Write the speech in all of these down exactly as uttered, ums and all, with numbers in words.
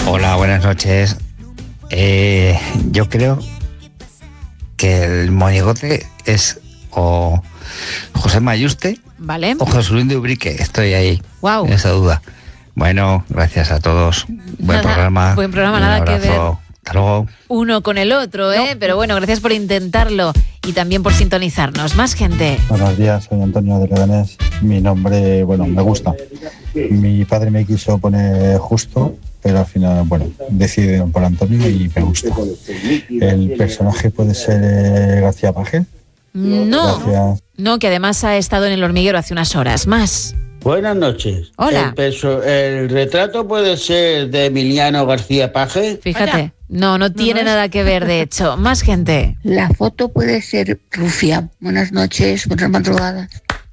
Hola, buenas noches. Eh, yo creo que el monigote es o José Mayuste, ¿vale?, o José Luis de Ubrique. Estoy ahí, wow, en esa duda. Bueno, gracias a todos. Buen nada, programa. Buen programa, Un nada abrazo. que ver Hasta luego. uno con el otro, ¿eh? No. Pero bueno, gracias por intentarlo y también por sintonizarnos. Más gente. Buenos días, soy Antonio de Leganés. Mi nombre, bueno, me gusta. Mi padre me quiso poner Justo, pero al final, bueno, decidieron por Antonio y me gusta. ¿El personaje puede ser eh, García Paje? No, Gracias. no, que además ha estado en El Hormiguero hace unas horas. Más. Buenas noches. Hola. El, perso- el retrato puede ser de Emiliano García Paje. Fíjate, Vaya. no, no tiene no es. nada que ver, de hecho. Más gente. La foto puede ser Rufián. Buenas noches, buenas madrugadas.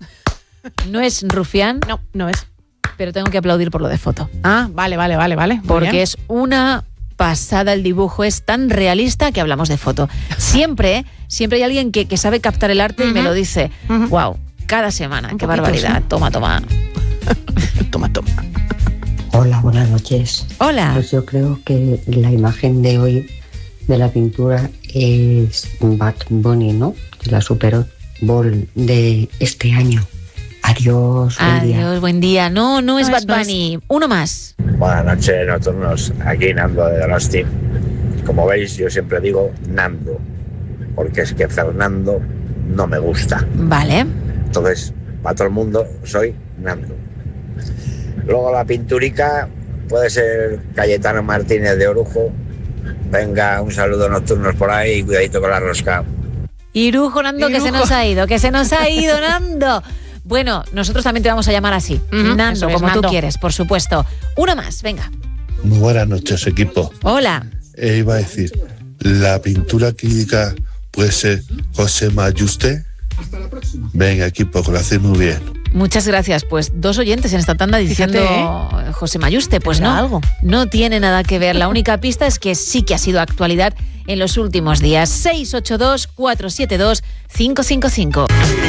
No es Rufián, No, no es. pero tengo que aplaudir por lo de foto. Ah, vale, vale, vale, vale. Muy Porque bien. es una pasada el dibujo, es tan realista que hablamos de foto. Siempre, ¿eh? Siempre hay alguien que, que sabe captar el arte y me lo dice. Ujú. Wow, cada semana, Un qué poquito, barbaridad. sí. Toma, toma. Toma, toma. Hola, buenas noches. Hola. Pues yo creo que la imagen de hoy de la pintura es Bad Bunny, ¿no? La Super Bowl de este año. Adiós, buen día. Adiós, buen día. No, no es No Bad es, no es. Bunny. Uno más. Buenas noches, nocturnos. Aquí Nando de Donosti. Como veis, yo siempre digo Nando, porque es que Fernando no me gusta. Vale. Entonces, para todo el mundo, soy Nando. Luego la pinturica puede ser Cayetano Martínez de Orujo. Venga, un saludo nocturnos por ahí y cuidadito con la rosca. Irujo, Nando, que se Irujo. nos ha ido, que se nos ha ido, Nando. Bueno, nosotros también te vamos a llamar así. Ujú, Nando, eso es, como Nando. tú quieres, por supuesto. Uno más, venga. Muy buenas noches, equipo. Hola. Eh, iba a decir, la pintura clínica puede ser José Mayuste. Venga, equipo, que lo hacéis muy bien. Muchas gracias. Pues dos oyentes en esta tanda diciendo Fíjate, José Mayuste. Pues Tendrá no, algo. no tiene nada que ver. La única pista es que sí que ha sido actualidad en los últimos días. seis ocho dos, cuatro siete dos, cinco cinco cinco.